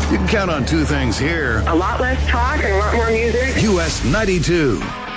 You can count on two things here. A lot less talk and a lot more music. US 92.